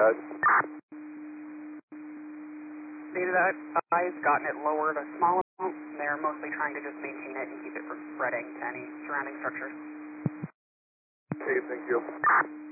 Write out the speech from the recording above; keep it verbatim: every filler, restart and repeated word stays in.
guys. Data that I's gotten it lowered a small amount. They're mostly trying to just maintain it and keep it from spreading to any surrounding structures. Okay, thank you.